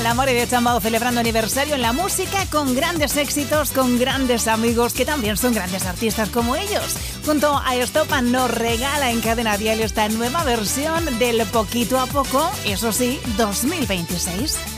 Amor y de Chambao celebrando aniversario en la música con grandes éxitos, con grandes amigos que también son grandes artistas como ellos. Junto a Estopa nos regala en Cadena Dial esta nueva versión del Poquito a Poco, eso sí, 2026.